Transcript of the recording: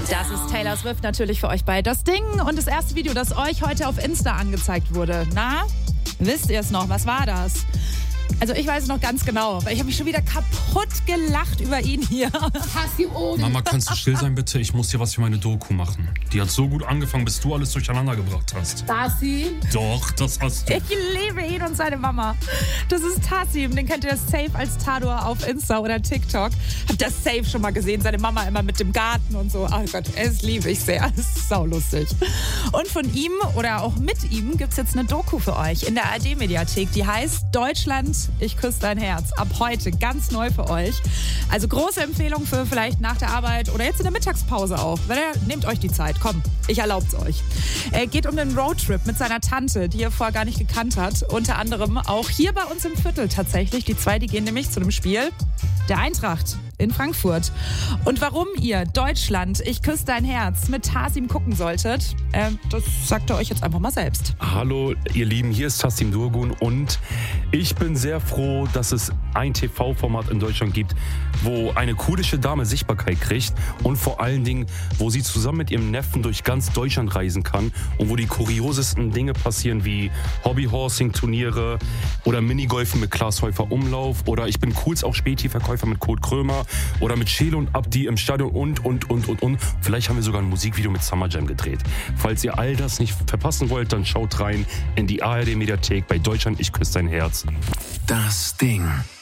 Das ist Taylor Swift natürlich für euch bei Das Ding und das erste Video, das euch heute auf Insta angezeigt wurde. Na, wisst ihr es noch? Was war das? Also ich weiß es noch ganz genau, weil ich habe mich schon wieder kaputt gelacht über ihn hier. Mama, kannst du still sein bitte? Ich muss dir was für meine Doku machen. Die hat so gut angefangen, bis du alles durcheinander gebracht hast. Tassim? Doch, das hast du. Ich liebe ihn und seine Mama. Das ist Tassim, den kennt ihr safe als Tador auf Insta oder TikTok. Habt das safe schon mal gesehen, seine Mama immer mit dem Garten und so. Oh Gott, es liebe ich sehr. Das ist saulustig. Und von ihm oder auch mit ihm gibt es jetzt eine Doku für euch in der ARD-Mediathek. Die heißt Deutschland, ich küsse dein Herz. Ab heute ganz neu für euch. Also große Empfehlung für vielleicht nach der Arbeit oder jetzt in der Mittagspause auch. Nehmt euch die Zeit, komm, ich erlaub's euch. Geht um den Roadtrip mit seiner Tante, die ihr vorher gar nicht gekannt hat. Unter anderem auch hier bei uns im Viertel tatsächlich. Die zwei, die gehen nämlich zu dem Spiel der Eintracht in Frankfurt. Und warum ihr Deutschland, ich küsse dein Herz mit Tassim gucken solltet, das sagt er euch jetzt einfach mal selbst. Hallo ihr Lieben, hier ist Tassim Durgun und ich bin sehr froh, dass es ein TV-Format in Deutschland gibt, wo eine kurdische Dame Sichtbarkeit kriegt und vor allen Dingen, wo sie zusammen mit ihrem Neffen durch ganz Deutschland reisen kann und wo die kuriosesten Dinge passieren wie Hobbyhorsing-Turniere oder Minigolfen mit Klaas Häufer Umlauf oder ich bin cool's auch Späti-Verkäufer mit Kurt Krömer oder mit Schele und Abdi im Stadion und. Vielleicht haben wir sogar ein Musikvideo mit Summer Jam gedreht. Falls ihr all das nicht verpassen wollt, dann schaut rein in die ARD-Mediathek bei Deutschland, ich küsse dein Herz. Das Ding.